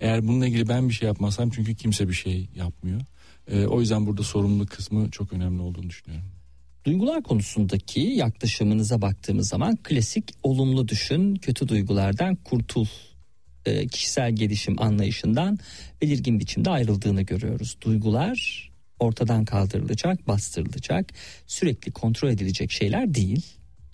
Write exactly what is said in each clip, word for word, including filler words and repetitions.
Eğer bununla ilgili ben bir şey yapmazsam, çünkü kimse bir şey yapmıyor. E, o yüzden burada sorumluluk kısmı çok önemli olduğunu düşünüyorum. Duygular konusundaki yaklaşımınıza baktığımız zaman klasik olumlu düşün, kötü duygulardan kurtul e, kişisel gelişim anlayışından belirgin biçimde ayrıldığını görüyoruz. Duygular ortadan kaldırılacak, bastırılacak, sürekli kontrol edilecek şeyler değil.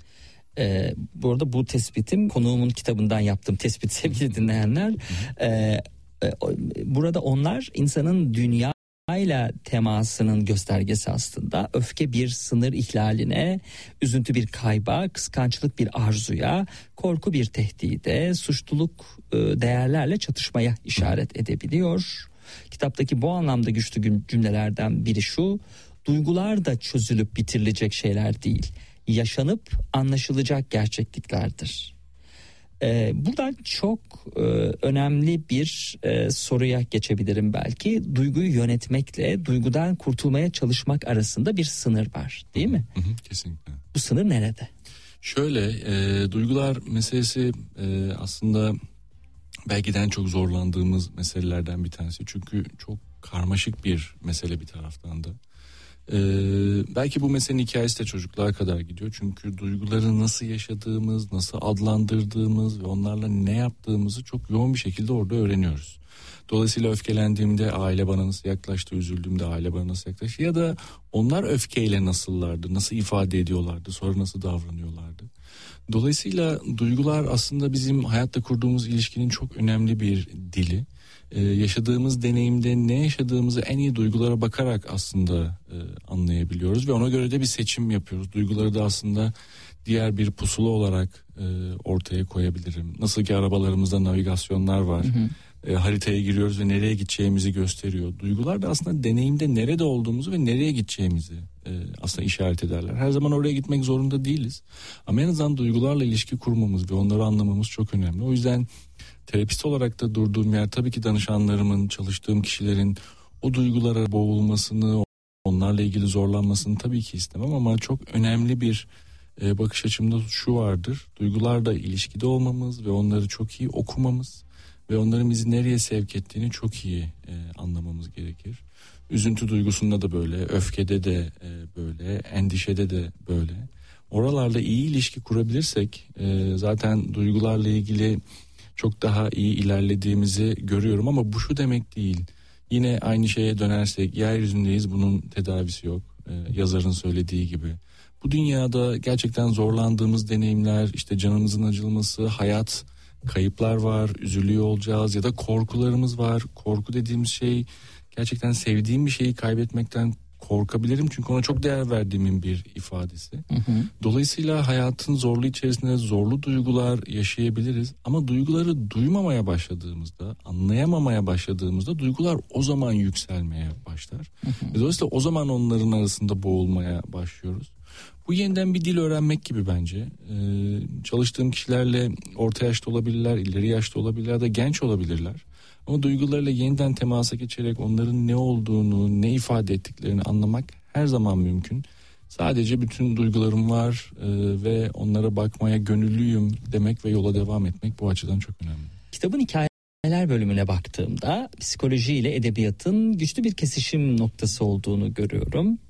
Ee, bu arada bu tespitim konuğumun kitabından yaptığım tespit sevgili dinleyenler. Ee, e, burada onlar insanın dünyayla temasının göstergesi aslında. Öfke bir sınır ihlaline, üzüntü bir kayba, kıskançlık bir arzuya, korku bir tehdide, suçluluk e, değerlerle çatışmaya işaret edebiliyor. Kitaptaki bu anlamda güçlü cümlelerden biri şu: duygular da çözülüp bitirilecek şeyler değil, yaşanıp anlaşılacak gerçekliklerdir. Ee, buradan çok e, önemli bir e, soruya geçebilirim belki. Duyguyu yönetmekle duygudan kurtulmaya çalışmak arasında bir sınır var, değil mi? Hı hı, kesinlikle. Bu sınır nerede? Şöyle, e, duygular meselesi e, aslında belki de en çok zorlandığımız meselelerden bir tanesi. Çünkü çok karmaşık bir mesele bir taraftan da. Ee, belki bu meselenin hikayesi de çocukluğa kadar gidiyor. Çünkü duyguları nasıl yaşadığımız, nasıl adlandırdığımız ve onlarla ne yaptığımızı çok yoğun bir şekilde orada öğreniyoruz. Dolayısıyla öfkelendiğimde aile bana nasıl yaklaştı, üzüldüğümde aile bana nasıl yaklaştı ya da onlar öfkeyle nasıllardı, nasıl ifade ediyorlardı, sonra nasıl davranıyorlardı. Dolayısıyla duygular aslında bizim hayatta kurduğumuz ilişkinin çok önemli bir dili. Ee, yaşadığımız deneyimde ne yaşadığımızı en iyi duygulara bakarak aslında e, anlayabiliyoruz ve ona göre de bir seçim yapıyoruz. Duyguları da aslında diğer bir pusula olarak e, ortaya koyabilirim. Nasıl ki arabalarımızda navigasyonlar var. Hı hı. E, haritaya giriyoruz ve nereye gideceğimizi gösteriyor. Duygular da aslında deneyimde nerede olduğumuzu ve nereye gideceğimizi e, aslında işaret ederler. Her zaman oraya gitmek zorunda değiliz. Ama en azından duygularla ilişki kurmamız ve onları anlamamız çok önemli. O yüzden terapist olarak da durduğum yer tabii ki danışanlarımın, çalıştığım kişilerin o duygulara boğulmasını, onlarla ilgili zorlanmasını tabii ki istemem. Ama çok önemli bir e, bakış açımda şu vardır: duygularla ilişkide olmamız ve onları çok iyi okumamız ve onların bizi nereye sevk ettiğini çok iyi e, anlamamız gerekir. Üzüntü duygusunda da böyle, öfkede de e, böyle, endişede de böyle. Oralarla iyi ilişki kurabilirsek e, zaten duygularla ilgili çok daha iyi ilerlediğimizi görüyorum. Ama bu şu demek değil. Yine aynı şeye dönersek, yeryüzündeyiz, bunun tedavisi yok. Ee, yazarın söylediği gibi. Bu dünyada gerçekten zorlandığımız deneyimler, işte canımızın acılması, hayat, kayıplar var, üzülüyor olacağız ya da korkularımız var. Korku dediğimiz şey gerçekten sevdiğim bir şeyi kaybetmekten korkabilirim, çünkü ona çok değer verdiğimin bir ifadesi. Hı hı. Dolayısıyla hayatın zorluğu içerisinde zorlu duygular yaşayabiliriz ama duyguları duymamaya başladığımızda, anlayamamaya başladığımızda duygular o zaman yükselmeye başlar. Hı hı. Dolayısıyla o zaman onların arasında boğulmaya başlıyoruz. Bu yeniden bir dil öğrenmek gibi bence. Ee, çalıştığım kişilerle orta yaşta olabilirler, ileri yaşta olabilirler ya da genç olabilirler. Ama duygularıyla yeniden temasa geçerek onların ne olduğunu, ne ifade ettiklerini anlamak her zaman mümkün. Sadece bütün duygularım var e, ve onlara bakmaya gönüllüyüm demek ve yola devam etmek bu açıdan çok önemli. Kitabın hikayeler bölümüne baktığımda psikoloji ile edebiyatın güçlü bir kesişim noktası olduğunu görüyorum.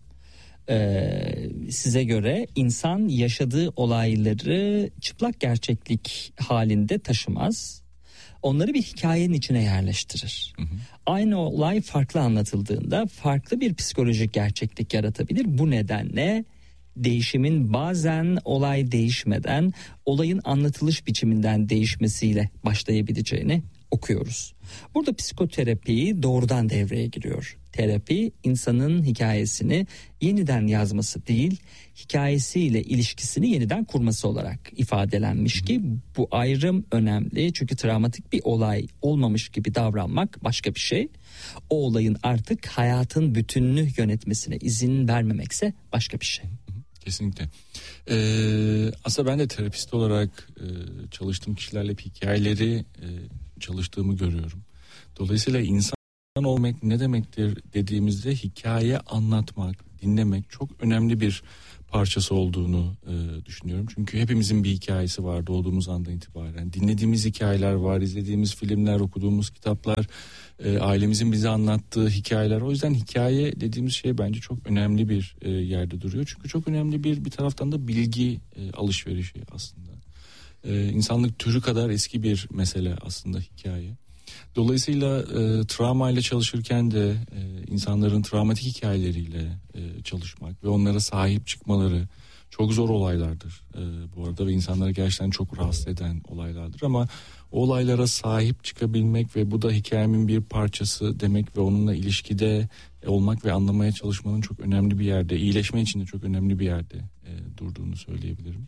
Ee, size göre insan yaşadığı olayları çıplak gerçeklik halinde taşımaz. Onları bir hikayenin içine yerleştirir. Hı hı. Aynı olay farklı anlatıldığında farklı bir psikolojik gerçeklik yaratabilir. Bu nedenle değişimin bazen olay değişmeden olayın anlatılış biçiminden değişmesiyle başlayabileceğini okuyoruz. Burada psikoterapi doğrudan devreye giriyor. Terapi insanın hikayesini yeniden yazması değil, hikayesiyle ilişkisini yeniden kurması olarak ifadelenmiş ki bu ayrım önemli. Çünkü travmatik bir olay olmamış gibi davranmak başka bir şey. O olayın artık hayatın bütününü yönetmesine izin vermemekse başka bir şey. Kesinlikle. Ee, aslında ben de terapist olarak e, çalıştığım kişilerle hikayeleri e, çalıştığımı görüyorum. Dolayısıyla insan olmak ne demektir dediğimizde hikaye anlatmak, dinlemek çok önemli bir parçası olduğunu e, düşünüyorum. Çünkü hepimizin bir hikayesi var doğduğumuz andan itibaren. Dinlediğimiz hikayeler var, izlediğimiz filmler, okuduğumuz kitaplar, e, ailemizin bize anlattığı hikayeler. O yüzden hikaye dediğimiz şey bence çok önemli bir e, yerde duruyor. Çünkü çok önemli bir bir taraftan da bilgi e, alışverişi aslında. E, insanlık türü kadar eski bir mesele aslında hikaye. Dolayısıyla e, travmayla çalışırken de e, insanların travmatik hikayeleriyle e, çalışmak ve onlara sahip çıkmaları çok zor olaylardır e, bu arada ve insanları gerçekten çok rahatsız eden olaylardır. Ama o olaylara sahip çıkabilmek ve bu da hikayemin bir parçası demek ve onunla ilişkide olmak ve anlamaya çalışmanın çok önemli bir yerde, iyileşme için de çok önemli bir yerde e, durduğunu söyleyebilirim.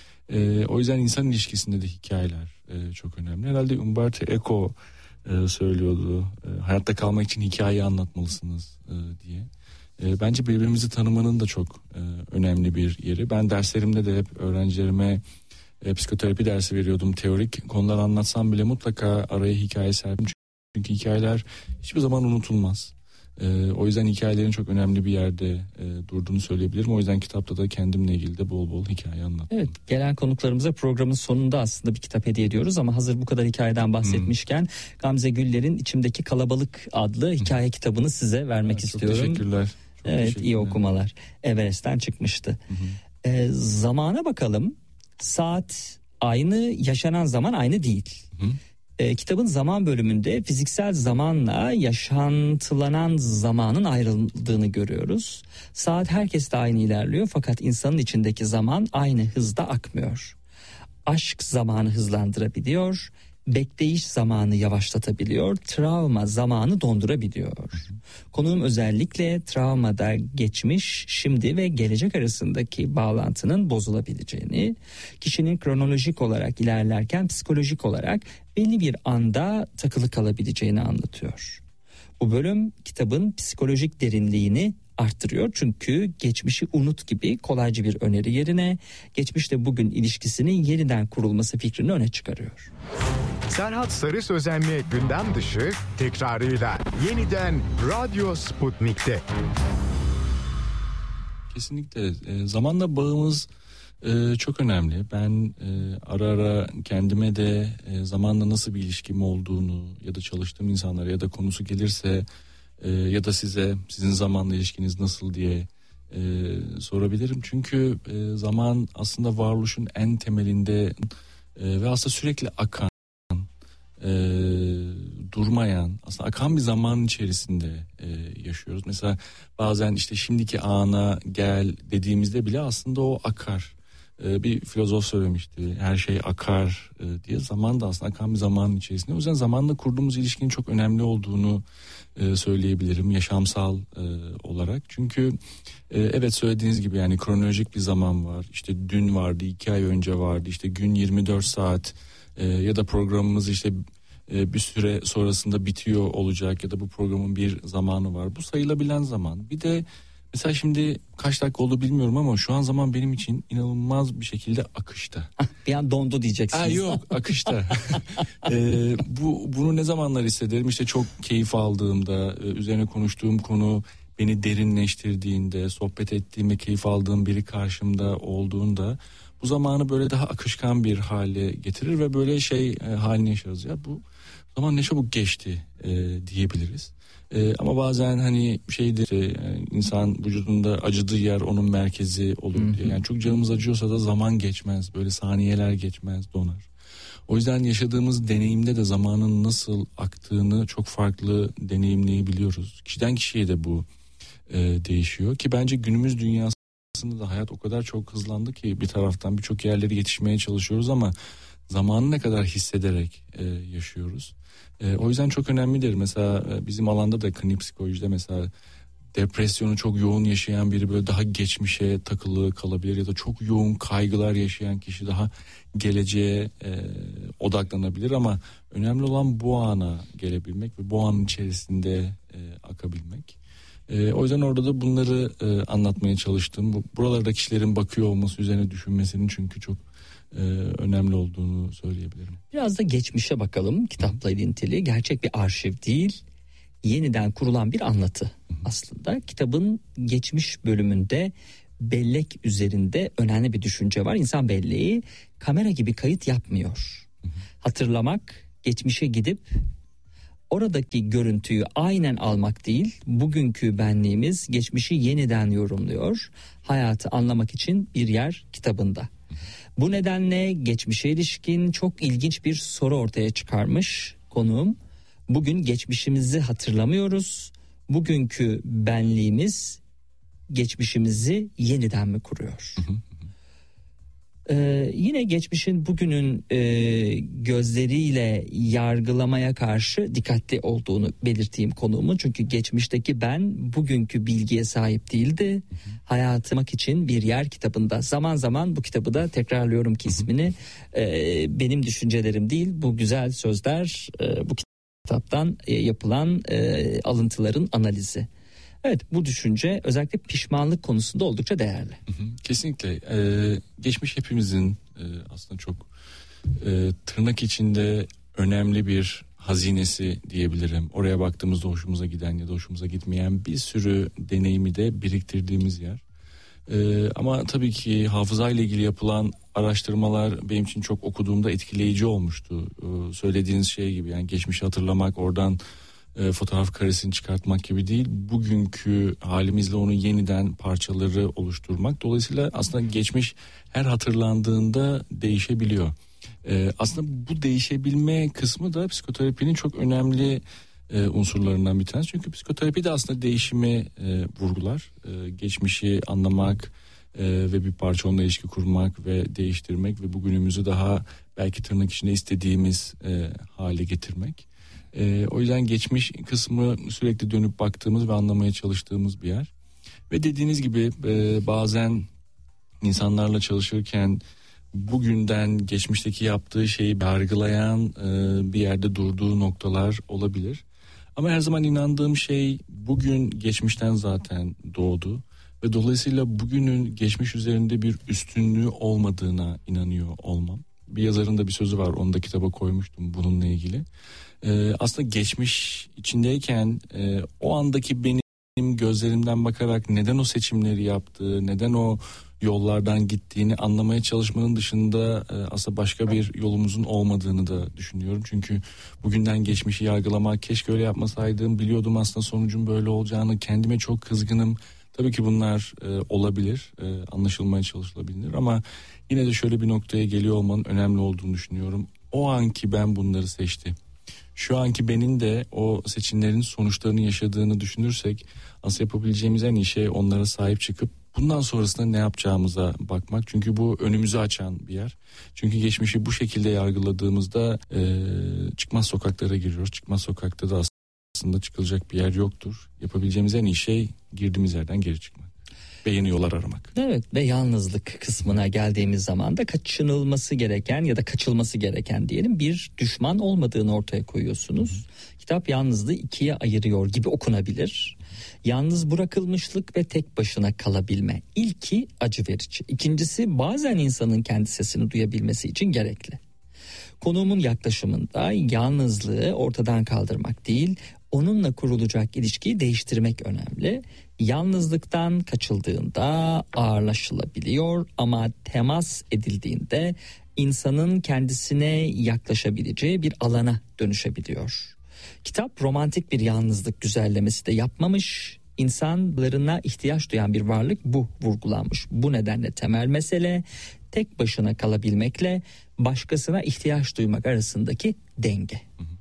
E, o yüzden insan ilişkisinde de hikayeler e, çok önemli. Herhalde Umberto Eco e, söylüyordu. E, hayatta kalmak için hikayeyi anlatmalısınız e, diye. E, bence birbirimizi tanımanın da çok e, önemli bir yeri. Ben derslerimde de hep öğrencilerime e, psikoterapi dersi veriyordum. Teorik konular anlatsam bile mutlaka araya hikaye serpim. Çünkü hikayeler hiçbir zaman unutulmaz. Ee, o yüzden hikayelerin çok önemli bir yerde e, durduğunu söyleyebilirim. O yüzden kitapta da kendimle ilgili de bol bol hikaye anlattım. Evet, gelen konuklarımıza programın sonunda aslında bir kitap hediye ediyoruz ama hazır bu kadar hikayeden bahsetmişken hmm. Gamze Güller'in İçimdeki Kalabalık adlı hikaye hmm. kitabını size vermek evet, istiyorum. Çok teşekkürler. Çok evet, teşekkürler. iyi okumalar. Everest'ten çıkmıştı. Hmm. Ee, zamana bakalım. Saat aynı, yaşanan zaman aynı değil. Hmm. E, kitabın zaman bölümünde fiziksel zamanla yaşantılanan zamanın ayrıldığını görüyoruz. Saat herkeste aynı ilerliyor fakat insanın içindeki zaman aynı hızda akmıyor. Aşk zamanı hızlandırabiliyor, bekleyiş zamanı yavaşlatabiliyor, travma zamanı dondurabiliyor. Konuğum özellikle travmada geçmiş, şimdi ve gelecek arasındaki bağlantının bozulabileceğini, kişinin kronolojik olarak ilerlerken psikolojik olarak belli bir anda takılı kalabileceğini anlatıyor. Bu bölüm kitabın psikolojik derinliğini arttırıyor çünkü geçmişi unut gibi kolaycı bir öneri yerine geçmişle bugün ilişkisinin yeniden kurulması fikrini öne çıkarıyor. Serhat Sarı Sözen'le gündem dışı tekrarıyla yeniden Radyo Sputnik'te. Kesinlikle e, zamanla bağımız e, çok önemli. Ben e, ara ara kendime de e, zamanla nasıl bir ilişkim olduğunu ya da çalıştığım insanlara ya da konusu gelirse e, ya da size sizin zamanla ilişkiniz nasıl diye e, sorabilirim. Çünkü e, zaman aslında varoluşun en temelinde e, ve aslında sürekli akan, e, durmayan, aslında akan bir zaman içerisinde e, yaşıyoruz. Mesela bazen işte şimdiki ana gel dediğimizde bile aslında o akar. E, bir filozof söylemişti, her şey akar e, diye. Zaman da aslında akan bir zamanın içerisinde. O yüzden zamanla kurduğumuz ilişkinin çok önemli olduğunu e, söyleyebilirim yaşamsal e, olarak. Çünkü e, evet söylediğiniz gibi yani kronolojik bir zaman var. İşte dün vardı, iki ay önce vardı, işte gün yirmi dört saat e, ya da programımız işte bir süre sonrasında bitiyor olacak ya da bu programın bir zamanı var. Bu sayılabilen zaman. Bir de mesela şimdi kaç dakika oldu bilmiyorum ama şu an zaman benim için inanılmaz bir şekilde akışta. Bir an dondu diyeceksiniz. Ha, yok akışta. ee, bu bunu ne zamanlar hissederim? İşte çok keyif aldığımda, üzerine konuştuğum konu beni derinleştirdiğinde, sohbet ettiğim ve keyif aldığım biri karşımda olduğunda bu zamanı böyle daha akışkan bir hale getirir ve böyle şey e, haline yaşarız. Ya bu zaman ne çabuk geçti e, diyebiliriz. E, ama bazen hani şeydir e, insan vücudunda acıdığı yer onun merkezi olur Hı-hı. diye. Yani çok canımız acıyorsa da zaman geçmez. Böyle saniyeler geçmez, donar. O yüzden yaşadığımız deneyimde de zamanın nasıl aktığını çok farklı deneyimleyebiliyoruz. Kişiden kişiye de bu e, değişiyor ki bence günümüz dünyası aslında da hayat o kadar çok hızlandı ki bir taraftan birçok yerlere yetişmeye çalışıyoruz ama zamanı ne kadar hissederek e, yaşıyoruz. E, o yüzden çok önemlidir. Mesela e, bizim alanda da klinik psikolojide mesela depresyonu çok yoğun yaşayan biri böyle daha geçmişe takılı kalabilir ya da çok yoğun kaygılar yaşayan kişi daha geleceğe e, odaklanabilir ama önemli olan bu ana gelebilmek ve bu anın içerisinde e, akabilmek. E, o yüzden orada da bunları e, anlatmaya çalıştım. Bu, buralarda kişilerin bakıyor olması üzerine düşünmesinin çünkü çok e, önemli olduğunu söyleyebilirim. Biraz da geçmişe bakalım kitapla ilintili. Gerçek bir arşiv değil, yeniden kurulan bir anlatı. Hı-hı. aslında. Kitabın geçmiş bölümünde bellek üzerinde önemli bir düşünce var. İnsan belleği kamera gibi kayıt yapmıyor. Hatırlamak, geçmişe gidip oradaki görüntüyü aynen almak değil, bugünkü benliğimiz geçmişi yeniden yorumluyor. Hayatı anlamak için bir yer kitabında. Bu nedenle geçmişe ilişkin çok ilginç bir soru ortaya çıkarmış konuğum. Bugün geçmişimizi hatırlamıyoruz. Bugünkü benliğimiz geçmişimizi yeniden mi kuruyor? Hı hı. Ee, yine geçmişin bugünün e, gözleriyle yargılamaya karşı dikkatli olduğunu belirteyim konuğumun. Çünkü geçmişteki ben bugünkü bilgiye sahip değildi. Hı hı. Hayatımak için bir yer kitabında. Zaman zaman bu kitabı da tekrarlıyorum ki ismini. E, benim düşüncelerim değil, bu güzel sözler e, bu kitaptan e, yapılan e, alıntıların analizi. Evet, bu düşünce özellikle pişmanlık konusunda oldukça değerli. Kesinlikle. Ee, geçmiş hepimizin e, aslında çok e, tırnak içinde önemli bir hazinesi diyebilirim. Oraya baktığımızda hoşumuza giden ya da hoşumuza gitmeyen bir sürü deneyimi de biriktirdiğimiz yer. Ee, ama tabii ki hafızayla ilgili yapılan araştırmalar benim için çok okuduğumda etkileyici olmuştu. Ee, söylediğiniz şey gibi, yani geçmişi hatırlamak, oradan E, fotoğraf karesini çıkartmak gibi değil, bugünkü halimizle onu yeniden parçaları oluşturmak. Dolayısıyla aslında geçmiş her hatırlandığında değişebiliyor. E, aslında bu değişebilme kısmı da psikoterapinin çok önemli e, unsurlarından bir tanesi. Çünkü psikoterapi de aslında değişimi e, vurgular. E, geçmişi anlamak e, ve bir parça onunla ilişki kurmak ve değiştirmek ve bugünümüzü daha belki tırnak içinde istediğimiz e, hale getirmek. Ee, o yüzden geçmiş kısmı sürekli dönüp baktığımız ve anlamaya çalıştığımız bir yer. Ve dediğiniz gibi e, bazen insanlarla çalışırken bugünden geçmişteki yaptığı şeyi yargılayan e, bir yerde durduğu noktalar olabilir. Ama her zaman inandığım şey, bugün geçmişten zaten doğdu. Ve dolayısıyla bugünün geçmiş üzerinde bir üstünlüğü olmadığına inanıyor olmam. Bir yazarın da bir sözü var, onu da kitaba koymuştum bununla ilgili. Ee, aslında geçmiş içindeyken e, o andaki benim gözlerimden bakarak neden o seçimleri yaptığı, neden o yollardan gittiğini anlamaya çalışmanın dışında e, aslında başka bir yolumuzun olmadığını da düşünüyorum. Çünkü bugünden geçmişi yargılamak, keşke öyle yapmasaydım, biliyordum aslında sonucun böyle olacağını, kendime çok kızgınım. Tabii ki bunlar e, olabilir, e, anlaşılmaya çalışılabilir ama yine de şöyle bir noktaya geliyor olmanın önemli olduğunu düşünüyorum. O anki ben bunları seçti. Şu anki benim de o seçimlerin sonuçlarını yaşadığını düşünürsek aslında yapabileceğimiz en iyi şey onlara sahip çıkıp bundan sonrasında ne yapacağımıza bakmak. Çünkü bu önümüzü açan bir yer. Çünkü geçmişi bu şekilde yargıladığımızda e, çıkmaz sokaklara giriyoruz. Çıkmaz sokakta da aslında çıkılacak bir yer yoktur. Yapabileceğimiz en iyi şey girdiğimiz yerden geri çıkmak ve yeni yollar aramak. Evet, ve yalnızlık kısmına geldiğimiz zaman da kaçınılması gereken ya da kaçılması gereken diyelim bir düşman olmadığını ortaya koyuyorsunuz. Hı. Kitap yalnızlığı ikiye ayırıyor gibi okunabilir. Yalnız bırakılmışlık ve tek başına kalabilme. İlki acı verici. İkincisi bazen insanın kendi sesini duyabilmesi için gerekli. Konuğumun yaklaşımında yalnızlığı ortadan kaldırmak değil, onunla kurulacak ilişkiyi değiştirmek önemli. Yalnızlıktan kaçıldığında ağırlaşılabiliyor ama temas edildiğinde insanın kendisine yaklaşabileceği bir alana dönüşebiliyor. Kitap romantik bir yalnızlık güzellemesi de yapmamış. İnsanlarına ihtiyaç duyan bir varlık bu vurgulanmış. Bu nedenle temel mesele tek başına kalabilmekle başkasına ihtiyaç duymak arasındaki denge.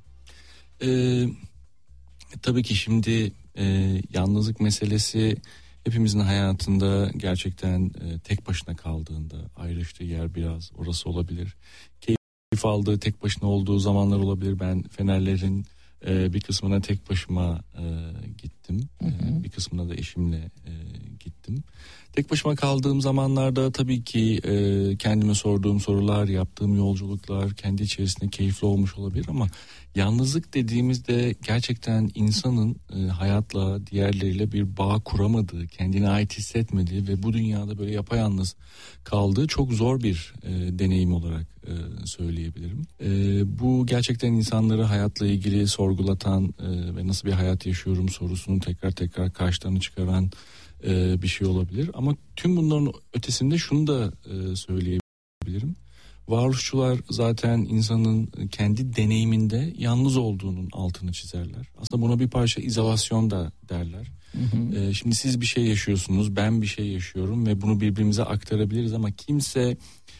Ee, tabii ki şimdi e, yalnızlık meselesi hepimizin hayatında gerçekten e, tek başına kaldığında ayrıştığı yer biraz orası olabilir. Keyif aldığı, tek başına olduğu zamanlar olabilir. Ben Fenerlerin e, bir kısmına tek başıma e, gittim. Hı hı. E, bir kısmına da eşimle e, gittim. Tek başıma kaldığım zamanlarda tabii ki e, kendime sorduğum sorular, yaptığım yolculuklar kendi içerisinde keyifli olmuş olabilir ama yalnızlık dediğimizde gerçekten insanın e, hayatla, diğerleriyle bir bağ kuramadığı, kendine ait hissetmediği ve bu dünyada böyle yapayalnız kaldığı çok zor bir e, deneyim olarak e, söyleyebilirim. E, bu gerçekten insanları hayatla ilgili sorgulatan e, ve nasıl bir hayat yaşıyorum sorusunu tekrar tekrar karşılarına çıkaran bir şey olabilir ama tüm bunların ötesinde şunu da söyleyebilirim. Varoluşçular zaten insanın kendi deneyiminde yalnız olduğunun altını çizerler. Aslında buna bir parça izolasyon da derler. Hı hı. Şimdi siz bir şey yaşıyorsunuz, ben bir şey yaşıyorum ve bunu birbirimize aktarabiliriz ama kimse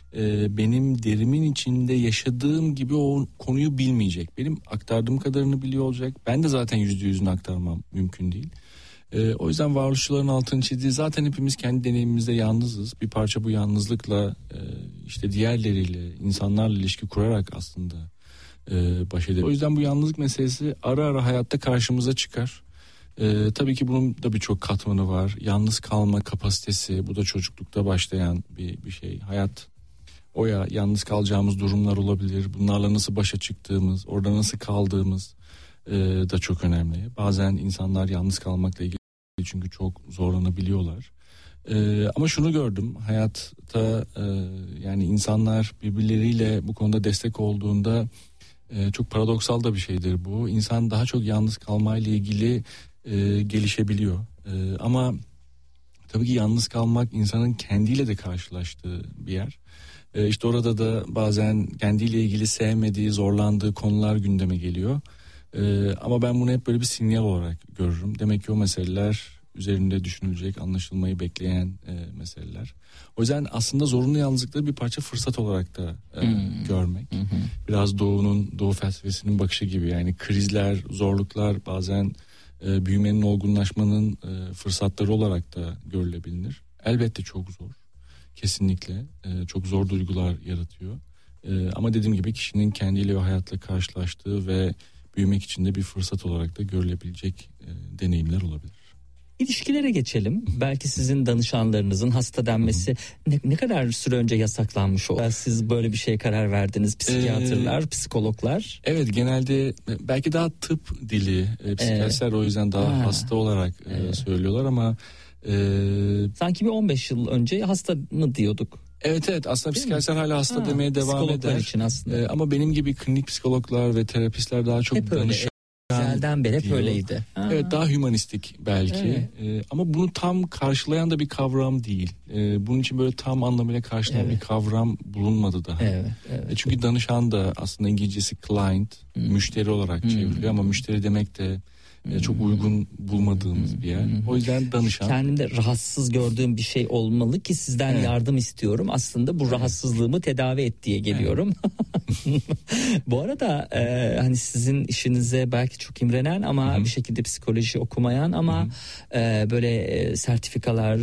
benim derimin içinde yaşadığım gibi o konuyu bilmeyecek. Benim aktardığım kadarını biliyor olacak. Ben de zaten yüzde yüzünü aktarmam mümkün değil. Ee, o yüzden varoluşçuların altını çizdiği zaten hepimiz kendi deneyimimizde yalnızız. Bir parça bu yalnızlıkla e, işte diğerleriyle, insanlarla ilişki kurarak aslında e, baş edelim. O yüzden bu yalnızlık meselesi ara ara hayatta karşımıza çıkar. E, tabii ki bunun da birçok katmanı var. Yalnız kalma kapasitesi, bu da çocuklukta başlayan bir, bir şey. Hayat o ya yalnız kalacağımız durumlar olabilir. Bunlarla nasıl başa çıktığımız, orada nasıl kaldığımız e, da çok önemli. Bazen insanlar yalnız kalmakla ilgili çünkü çok zorlanabiliyorlar. Ee, ama şunu gördüm hayatta e, yani insanlar birbirleriyle bu konuda destek olduğunda e, çok paradoksal da bir şeydir bu. İnsan daha çok yalnız kalmayla ilgili e, gelişebiliyor. E, ama tabii ki yalnız kalmak insanın kendiyle de karşılaştığı bir yer. E, işte orada da bazen kendiyle ilgili sevmediği, zorlandığı konular gündeme geliyor. Ee, ama ben bunu hep böyle bir sinyal olarak görürüm. Demek ki o meseleler üzerinde düşünülecek, anlaşılmayı bekleyen e, meseleler. O yüzden aslında zorunlu yalnızlıkları bir parça fırsat olarak da e, hmm. görmek. Hmm. Biraz Doğu'nun, Doğu felsefesinin bakışı gibi. Yani krizler, zorluklar bazen e, büyümenin, olgunlaşmanın e, fırsatları olarak da görülebilir. Elbette çok zor. Kesinlikle e, çok zor duygular yaratıyor. E, ama dediğim gibi kişinin kendiyle ve hayatla karşılaştığı ve büyümek için de bir fırsat olarak da görülebilecek e, deneyimler olabilir. İlişkilere geçelim. Belki sizin danışanlarınızın hasta denmesi ne, ne kadar süre önce yasaklanmış o? Siz böyle bir şeye karar verdiniz. Psikiyatrlar, ee, psikologlar. Evet, genelde belki daha tıp dili, e, psikiyatrlar ee, o yüzden daha ha, hasta olarak e, evet. söylüyorlar ama e, sanki bir on beş yıl önce hasta mı diyorduk? Evet evet aslında psikiyatrlar hala hasta ha, demeye devam eder. Için aslında. Ee, ama benim gibi klinik psikologlar ve terapistler daha çok danışan. Güzelden beri hep öyleydi. Ha. Evet, daha hümanistik belki. Evet. Ee, ama bunu tam karşılayan da bir kavram değil. Ee, bunun için böyle tam anlamıyla karşılayan evet. bir kavram bulunmadı daha. Evet, evet. E çünkü danışan da aslında İngilizcesi client, hmm. müşteri olarak çevriliyor hmm. ama müşteri demek de e, çok uygun bulmadığımız bir yer. O yüzden danışan. Kendimde rahatsız gördüğüm bir şey olmalı ki sizden evet. yardım istiyorum. Aslında bu evet. rahatsızlığımı tedavi et diye geliyorum. Evet. Bu arada e, hani sizin işinize belki çok imrenen ama Hı-hı. bir şekilde psikoloji okumayan ama e, böyle e, sertifikalar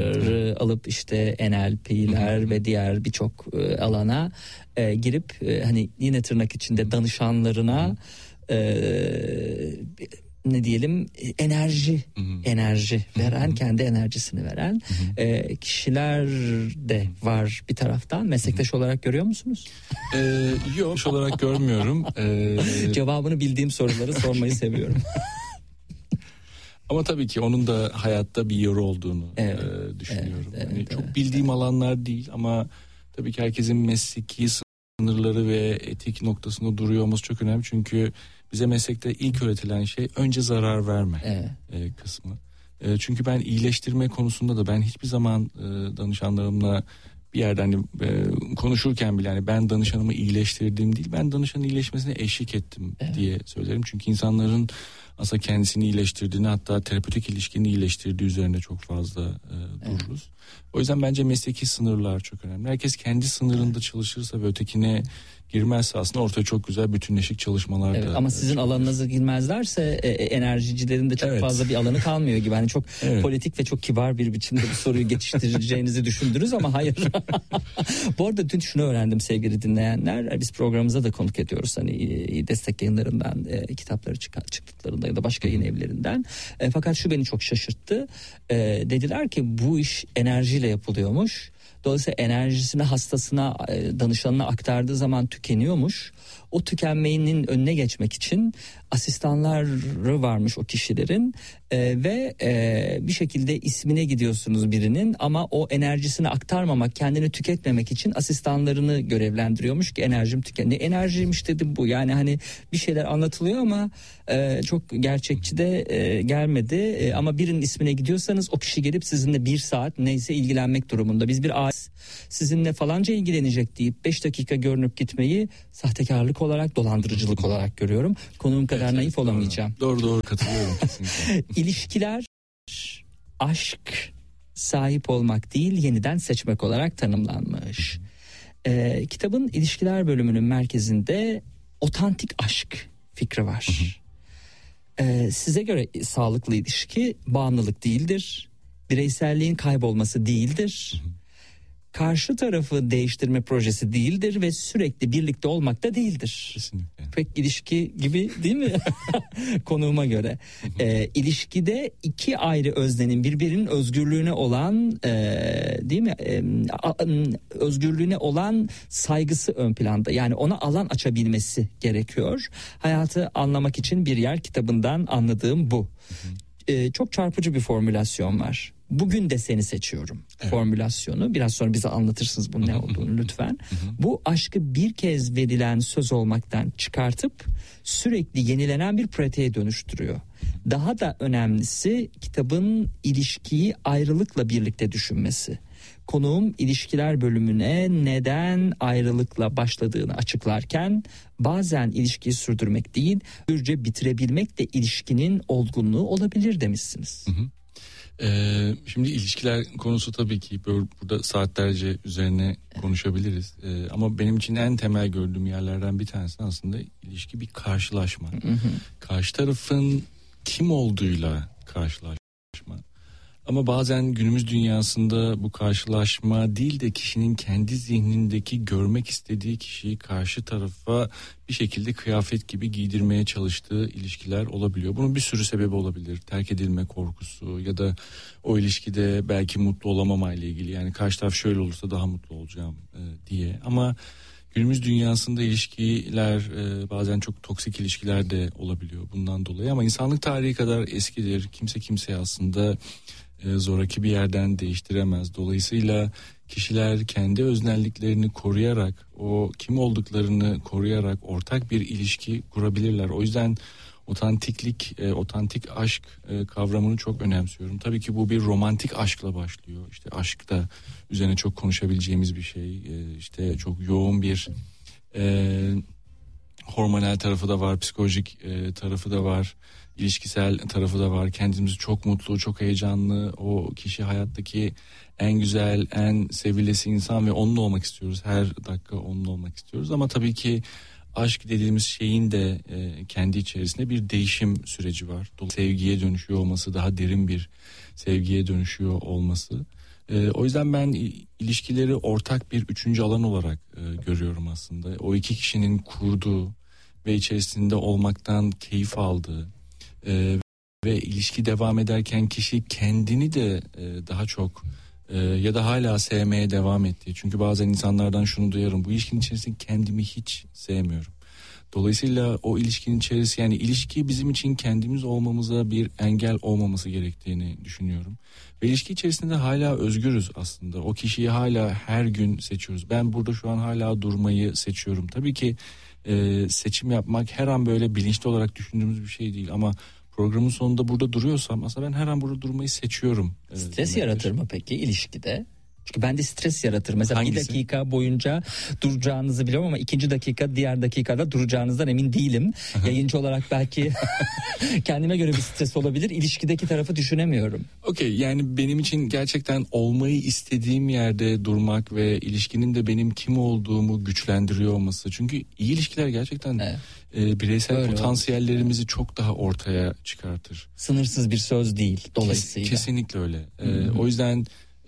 e, alıp işte N L P'ler Hı-hı. ve diğer birçok e, alana e, girip e, hani yine tırnak içinde danışanlarına e, ne diyelim enerji hı hı. enerji veren hı hı. kendi enerjisini veren hı hı. E, kişiler de var bir taraftan. Meslektaş hı hı. olarak görüyor musunuz? Ee, yok olarak görmüyorum. Ee... Cevabını bildiğim soruları sormayı seviyorum. Ama tabii ki onun da hayatta bir yeri olduğunu evet, e, düşünüyorum. Evet, yani evet, çok bildiğim evet. alanlar değil ama tabii ki herkesin mesleki sınırları ve etik noktasında duruyor olması çok önemli. Çünkü bize meslekte ilk öğretilen şey önce zarar verme evet. e, kısmı. E, çünkü ben iyileştirme konusunda da ben hiçbir zaman e, danışanlarımla bir yerden e, konuşurken bile yani ben danışanımı iyileştirdiğim değil, ben danışanın iyileşmesine eşlik ettim evet. diye söylerim. Çünkü insanların aslında kendisini iyileştirdiğini, hatta terapötik ilişkini iyileştirdiği üzerine çok fazla e, dururuz. Evet. O yüzden bence mesleki sınırlar çok önemli. Herkes kendi sınırında evet. çalışırsa ve ötekine girmezse aslında ortaya çok güzel bütünleşik çalışmalar evet, da. Ama sizin çıkıyor. Alanınıza girmezlerse e, enerjicilerin de çok evet. fazla bir alanı kalmıyor gibi. Hani çok evet. politik ve çok kibar bir biçimde bu soruyu geçiştireceğinizi düşündünüz ama hayır. Bu arada dün şunu öğrendim sevgili dinleyenler. Biz programımıza da konuk ediyoruz. Hani destek yayınlarından e, kitapları çık- çıktıklarında ya da başka yayın evlerinden. E, fakat şu beni çok şaşırttı. E, dediler ki bu iş enerjiyle yapılıyormuş. Dolayısıyla enerjisini hastasına, danışanına aktardığı zaman tükeniyormuş. O tükenmenin önüne geçmek için asistanları varmış o kişilerin e, ve e, bir şekilde ismine gidiyorsunuz birinin ama o enerjisini aktarmamak, kendini tüketmemek için asistanlarını görevlendiriyormuş ki enerjim tüken. Ne enerjiymiş dedim bu, yani hani bir şeyler anlatılıyor ama e, çok gerçekçi de e, gelmedi e, ama birinin ismine gidiyorsanız o kişi gelip sizinle bir saat neyse ilgilenmek durumunda. Biz bir aile sizinle falanca ilgilenecek deyip beş dakika görünüp gitmeyi sahtekarlık olarak, dolandırıcılık olarak görüyorum. Konuğum kadar evet, naif doğru. olamayacağım. Doğru doğru katılıyorum kesinlikle. İlişkiler aşk sahip olmak değil, yeniden seçmek olarak tanımlanmış. Ee, kitabın ilişkiler bölümünün merkezinde otantik aşk fikri var. Ee, size göre sağlıklı ilişki bağımlılık değildir. Bireyselliğin kaybolması değildir. Karşı tarafı değiştirme projesi değildir ve sürekli birlikte olmak da değildir. Kesinlikle. Pek ilişki gibi değil mi? Konuğuma göre. e, ilişkide iki ayrı öznenin birbirinin özgürlüğüne olan e, değil mi? E, a, özgürlüğüne olan saygısı ön planda. Yani ona alan açabilmesi gerekiyor. Hayatı anlamak için bir yer kitabından anladığım bu. E, çok çarpıcı bir formülasyon var. Bugün de seni seçiyorum evet. formülasyonu. Biraz sonra bize anlatırsınız bunun ne olduğunu lütfen. Bu aşkı bir kez verilen söz olmaktan çıkartıp sürekli yenilenen bir pratiğe dönüştürüyor. Daha da önemlisi kitabın ilişkiyi ayrılıkla birlikte düşünmesi. Konuğum ilişkiler bölümüne neden ayrılıkla başladığını açıklarken bazen ilişkiyi sürdürmek değil, özgürce bitirebilmek de ilişkinin olgunluğu olabilir demişsiniz. Hı hı. Ee, şimdi ilişkiler konusu tabii ki böyle burada saatlerce üzerine konuşabiliriz. Ee, ama benim için en temel gördüğüm yerlerden bir tanesi aslında ilişki bir karşılaşma. Hı hı. Karşı tarafın kim olduğuyla karşılaşma. Ama bazen günümüz dünyasında bu karşılaşma değil de kişinin kendi zihnindeki görmek istediği kişiyi karşı tarafa bir şekilde kıyafet gibi giydirmeye çalıştığı ilişkiler olabiliyor. Bunun bir sürü sebebi olabilir. Terk edilme korkusu ya da o ilişkide belki mutlu olamamayla ilgili. Yani karşı taraf şöyle olursa daha mutlu olacağım e, diye. Ama günümüz dünyasında ilişkiler e, bazen çok toksik ilişkiler de olabiliyor bundan dolayı. Ama insanlık tarihi kadar eskidir. Kimse kimseye aslında zoraki bir yerden değiştiremez. Dolayısıyla kişiler kendi öznelliklerini koruyarak, o kim olduklarını koruyarak ortak bir ilişki kurabilirler. O yüzden otantiklik, e, otantik aşk e, kavramını çok önemsiyorum. Tabii ki bu bir romantik aşkla başlıyor. İşte aşk da üzerine çok konuşabileceğimiz bir şey. E, işte çok yoğun bir e, hormonal tarafı da var, psikolojik e, tarafı da var. İlişkisel tarafı da var. Kendimizi çok mutlu, çok heyecanlı, o kişi hayattaki en güzel, en sevilesi insan ve onunla olmak istiyoruz. Her dakika onunla olmak istiyoruz. Ama tabii ki aşk dediğimiz şeyin de e, kendi içerisinde bir değişim süreci var. Sevgiye dönüşüyor olması, daha derin bir sevgiye dönüşüyor olması. E, o yüzden ben ilişkileri ortak bir üçüncü alan olarak e, görüyorum aslında. O iki kişinin kurduğu ve içerisinde olmaktan keyif aldığı, Ee, ve ilişki devam ederken kişi kendini de e, daha çok e, ya da hala sevmeye devam ettiği. Çünkü bazen insanlardan şunu duyarım: bu ilişkinin içerisinde kendimi hiç sevmiyorum. Dolayısıyla o ilişkinin içerisi, yani ilişki bizim için kendimiz olmamıza bir engel olmaması gerektiğini düşünüyorum. Ve ilişki içerisinde hala özgürüz aslında. O kişiyi hala her gün seçiyoruz. Ben burada şu an hala durmayı seçiyorum. Tabii ki e, seçim yapmak her an böyle bilinçli olarak düşündüğümüz bir şey değil. Ama programın sonunda burada duruyorsam aslında ben her an burada durmayı seçiyorum. Stres demektir. Yaratır mı peki ilişkide? Çünkü bende stres yaratır. Mesela Hangisi? Bir dakika boyunca duracağınızı biliyorum ama ikinci dakika diğer dakikada duracağınızdan emin değilim. Yayıncı olarak belki kendime göre bir stres olabilir. İlişkideki tarafı düşünemiyorum. Okey, yani benim için gerçekten olmayı istediğim yerde durmak ve ilişkinin de benim kim olduğumu güçlendiriyor olması. Çünkü iyi ilişkiler gerçekten evet. e, bireysel Öyle potansiyellerimizi oldu. Çok daha ortaya çıkartır. Sınırsız bir söz değil dolayısıyla. Kes, kesinlikle öyle. E, o yüzden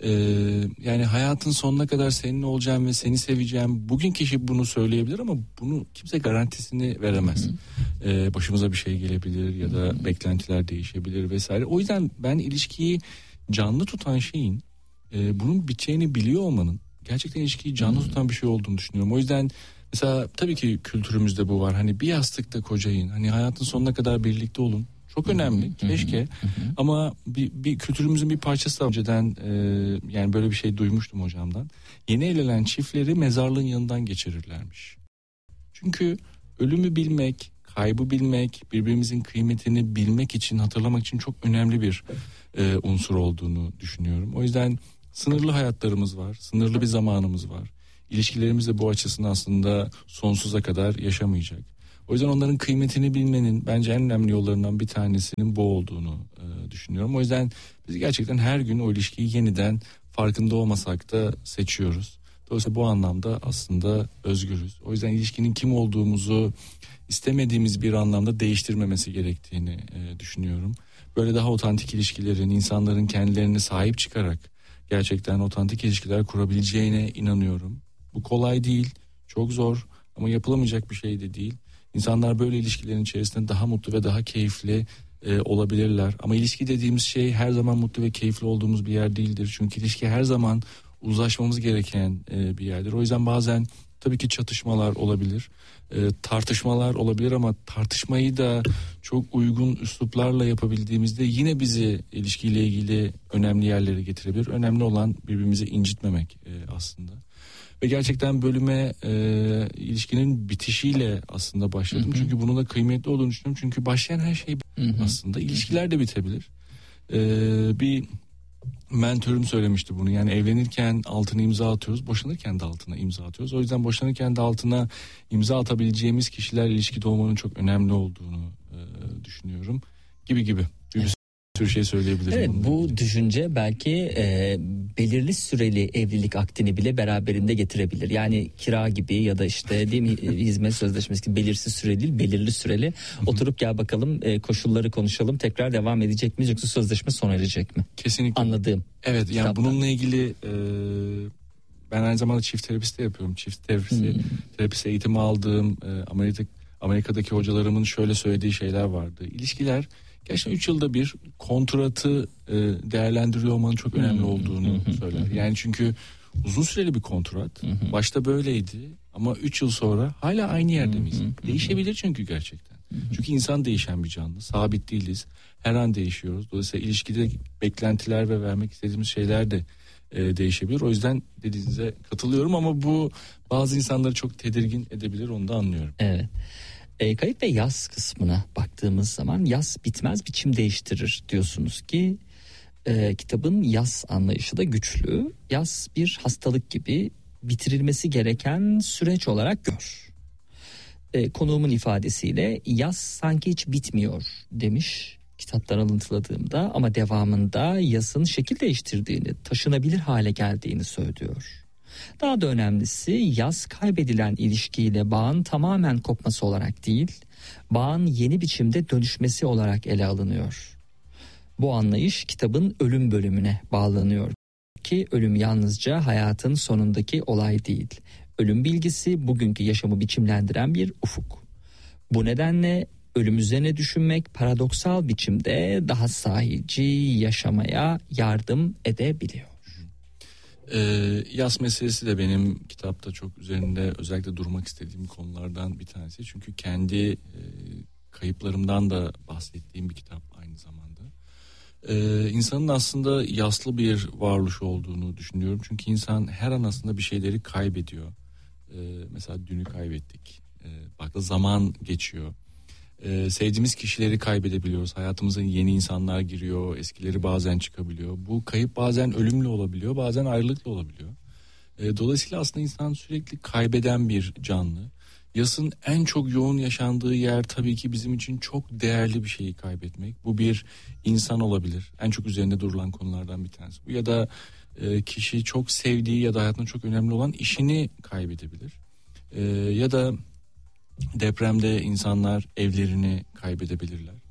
Ee, yani hayatın sonuna kadar seninle olacağım ve seni seveceğim. Bugün kişi bunu söyleyebilir ama bunu kimse garantisini veremez. Ee, başımıza bir şey gelebilir ya da beklentiler değişebilir vesaire. O yüzden ben ilişkiyi canlı tutan şeyin e, bunun biteceğini biliyor olmanın gerçekten ilişkiyi canlı tutan bir şey olduğunu düşünüyorum. O yüzden mesela tabii ki kültürümüzde bu var. Hani bir yastıkta kocayın. Hani hayatın sonuna kadar birlikte olun. Çok önemli. Keşke. Ama bir, bir kültürümüzün bir parçası da önceden e, yani böyle bir şey duymuştum hocamdan. Yeni evlenen çiftleri mezarlığın yanından geçirirlermiş. Çünkü ölümü bilmek, kaybı bilmek, birbirimizin kıymetini bilmek için, hatırlamak için çok önemli bir e, unsur olduğunu düşünüyorum. O yüzden sınırlı hayatlarımız var, sınırlı bir zamanımız var. İlişkilerimiz de bu açısından aslında sonsuza kadar yaşamayacak. O yüzden onların kıymetini bilmenin bence en önemli yollarından bir tanesinin bu olduğunu e, düşünüyorum. O yüzden biz gerçekten her gün o ilişkiyi yeniden farkında olmasak da seçiyoruz. Dolayısıyla bu anlamda aslında özgürüz. O yüzden ilişkinin kim olduğumuzu istemediğimiz bir anlamda değiştirmemesi gerektiğini e, düşünüyorum. Böyle daha otantik ilişkilerin, insanların kendilerine sahip çıkarak gerçekten otantik ilişkiler kurabileceğine inanıyorum. Bu kolay değil, çok zor ama yapılamayacak bir şey de değil. İnsanlar böyle ilişkilerin içerisinde daha mutlu ve daha keyifli e, olabilirler. Ama ilişki dediğimiz şey her zaman mutlu ve keyifli olduğumuz bir yer değildir. Çünkü ilişki her zaman uzlaşmamız gereken e, bir yerdir. O yüzden bazen tabii ki çatışmalar olabilir, e, tartışmalar olabilir ama tartışmayı da çok uygun üsluplarla yapabildiğimizde yine bizi ilişkiyle ilgili önemli yerlere getirebilir. Önemli olan birbirimizi incitmemek e, aslında. Ve gerçekten bölüme e, ilişkinin bitişiyle aslında başladım. Hı hı. Çünkü bunun da kıymetli olduğunu düşünüyorum. Çünkü başlayan her şey hı hı. aslında. İlişkiler de bitebilir. E, bir mentörüm söylemişti bunu. Yani evlenirken altına imza atıyoruz. Boşanırken de altına imza atıyoruz. O yüzden boşanırken de altına imza atabileceğimiz kişiler ilişkide olmanın çok önemli olduğunu e, düşünüyorum. Gibi gibi. Bir tür şey söyleyebilirim. Evet, bu ilgili düşünce belki e, belirli süreli evlilik akdini bile beraberinde getirebilir. Yani kira gibi ya da işte değil mi hizmet sözleşmesi gibi belirsiz süreli değil, belirli süreli. Oturup gel bakalım e, koşulları konuşalım, tekrar devam edecek miyiz yoksa sözleşme sona erecek mi? Kesinlikle. Anladığım. Evet, yani kitaptan. Bununla ilgili e, ben aynı zamanda çift terapist de yapıyorum. Çift terapisi, hmm. terapist eğitimi aldığım e, Amerika, Amerika'daki hocalarımın şöyle söylediği şeyler vardı. İlişkiler gerçekten üç yılda bir kontratı e, değerlendiriyor olmanın çok önemli olduğunu söyler. Yani çünkü uzun süreli bir kontrat. Başta böyleydi ama üç yıl sonra hala aynı yerde miyiz? Değişebilir çünkü gerçekten. Çünkü insan değişen bir canlı. Sabit değiliz. Her an değişiyoruz. Dolayısıyla ilişkide beklentiler ve vermek istediğimiz şeyler de e, değişebilir. O yüzden dediğinize katılıyorum ama bu bazı insanları çok tedirgin edebilir, onu da anlıyorum. Evet. E, kayıp ve yas kısmına baktığımız zaman yas bitmez biçim değiştirir diyorsunuz ki e, kitabın yas anlayışı da güçlü. Yas bir hastalık gibi bitirilmesi gereken süreç olarak gör. E, konuğumun ifadesiyle yas sanki hiç bitmiyor demiş kitaptan alıntıladığımda ama devamında yasın şekil değiştirdiğini, taşınabilir hale geldiğini söylüyor. Daha da önemlisi yas kaybedilen ilişkiyle bağın tamamen kopması olarak değil, bağın yeni biçimde dönüşmesi olarak ele alınıyor. Bu anlayış kitabın ölüm bölümüne bağlanıyor ki ölüm yalnızca hayatın sonundaki olay değil. Ölüm bilgisi bugünkü yaşamı biçimlendiren bir ufuk. Bu nedenle ölüm üzerine düşünmek paradoksal biçimde daha sahici yaşamaya yardım edebiliyor. Ee, yas meselesi de benim kitapta çok üzerinde özellikle durmak istediğim konulardan bir tanesi. Çünkü kendi e, kayıplarımdan da bahsettiğim bir kitap aynı zamanda. Ee, insanın aslında yaslı bir varoluş olduğunu düşünüyorum. Çünkü insan her an aslında bir şeyleri kaybediyor. Ee, mesela dünü kaybettik. Ee, bak zaman geçiyor. Ee, sevdiğimiz kişileri kaybedebiliyoruz. Hayatımıza yeni insanlar giriyor. Eskileri bazen çıkabiliyor. Bu kayıp bazen ölümle olabiliyor. Bazen ayrılıkla olabiliyor. Ee, dolayısıyla aslında insan sürekli kaybeden bir canlı. Yasın en çok yoğun yaşandığı yer tabii ki bizim için çok değerli bir şeyi kaybetmek. Bu bir insan olabilir. En çok üzerinde durulan konulardan bir tanesi. Bu ya da e, kişi çok sevdiği ya da hayatında çok önemli olan işini kaybedebilir. E, ya da depremde insanlar evlerini kaybedebilirler.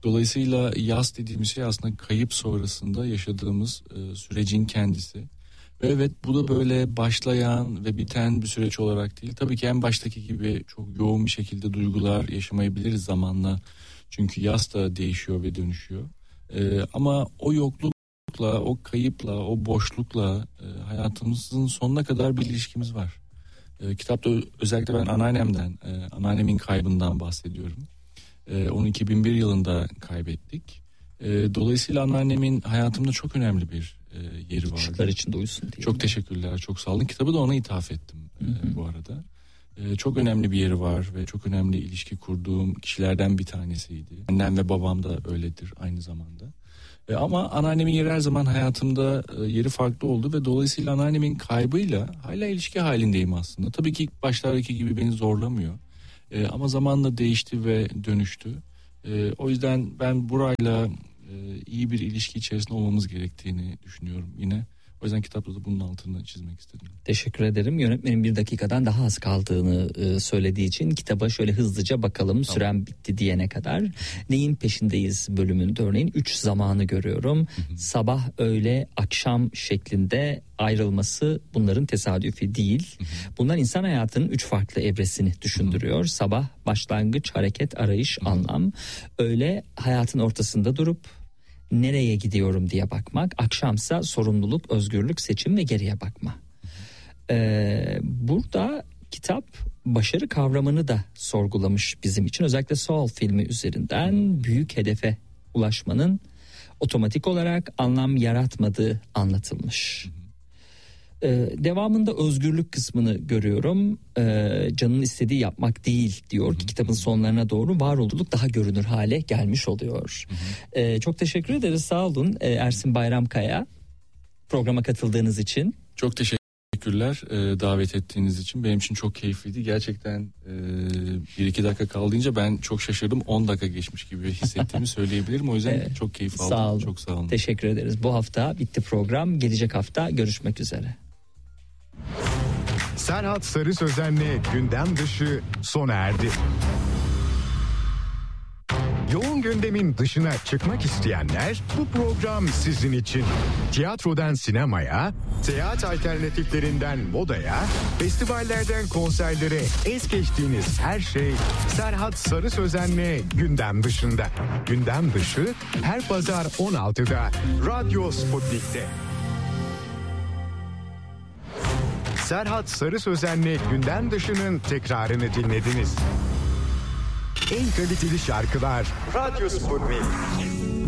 Dolayısıyla yas dediğimiz şey aslında kayıp sonrasında yaşadığımız e, sürecin kendisi. Ve evet, bu da böyle başlayan ve biten bir süreç olarak değil. Tabii ki en baştaki gibi çok yoğun bir şekilde duygular yaşamayabiliriz zamanla. Çünkü yas da değişiyor ve dönüşüyor. E, ama o yoklukla, o kayıpla, o boşlukla e, hayatımızın sonuna kadar bir ilişkimiz var. E, kitapta özellikle ben anneannemden, e, anneannemin kaybından bahsediyorum. E, onu iki bin bir yılında kaybettik. E, dolayısıyla anneannemin hayatımda çok önemli bir e, yeri vardı. Işıklar içinde uyusun diye. Çok teşekkürler, çok sağ olun. Kitabı da ona ithaf ettim e, bu arada. E, çok önemli bir yeri var ve çok önemli ilişki kurduğum kişilerden bir tanesiydi. Annem ve babam da öyledir aynı zamanda. E, ama anneannemin yeri her zaman hayatımda e, yeri farklı oldu ve dolayısıyla anneannemin kaybıyla hala ilişki halindeyim aslında. Tabii ki ilk başlardaki gibi beni zorlamıyor. E, ama zamanla değişti ve dönüştü. E, o yüzden ben burayla e, iyi bir ilişki içerisinde olmamız gerektiğini düşünüyorum yine. O yüzden kitapta da bunun altını çizmek istedim. Teşekkür ederim. Yönetmenin bir dakikadan daha az kaldığını e, söylediği için kitaba şöyle hızlıca bakalım. Tamam. Süren bitti diyene kadar. Neyin peşindeyiz bölümünde örneğin üç zamanı görüyorum. Hı hı. Sabah, öğle, akşam şeklinde ayrılması bunların tesadüfi değil. Hı hı. Bunlar insan hayatının üç farklı evresini düşündürüyor. Hı hı. Sabah başlangıç, hareket, arayış, hı hı. anlam. Öğle hayatın ortasında durup nereye gidiyorum diye bakmak. Akşamsa sorumluluk, özgürlük, seçim ve geriye bakma. Ee, burada kitap başarı kavramını da sorgulamış bizim için. Özellikle Soul filmi üzerinden büyük hedefe ulaşmanın otomatik olarak anlam yaratmadığı anlatılmış. Ee, devamında özgürlük kısmını görüyorum. Ee, canın istediği yapmak değil diyor ki kitabın sonlarına doğru varoluşluk daha görünür hale gelmiş oluyor. Ee, çok teşekkür ederiz, sağ olun ee, Ersin Bayramkaya, programa katıldığınız için. Çok teşekkürler e, davet ettiğiniz için, benim için çok keyifliydi. Gerçekten e, bir iki dakika kaldığınca ben çok şaşırdım, on dakika geçmiş gibi hissettiğimi söyleyebilirim. O yüzden evet, çok keyif aldım. Sağ olun. Çok sağ olun. Teşekkür ederiz. Bu hafta bitti program. Gelecek hafta görüşmek üzere. Serhat Sarı Sözen'le gündem dışı sona erdi. Yoğun gündemin dışına çıkmak isteyenler, bu program sizin için. Tiyatrodan sinemaya, seyahat alternatiflerinden modaya, festivallerden konserlere es geçtiğiniz her şey Serhat Sarı Sözen'le gündem dışında. Gündem dışı her pazar on altıda Radyo Sputnik'te. Serhat Sarı Sözen'le gündem dışının tekrarını dinlediniz. En kaliteli şarkılar Radyo Sputnik.